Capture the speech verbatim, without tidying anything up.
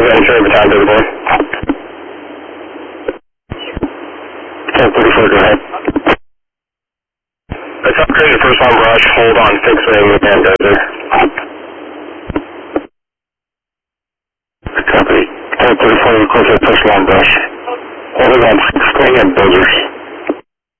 and Cherry Baton to the board. ten thirty-four, go ahead. Let's upgrade the first on brush, hold on fixed wing and dozer. Copy. ten thirty-four, close to the first long brush. Hold it on fixed wing and dozers.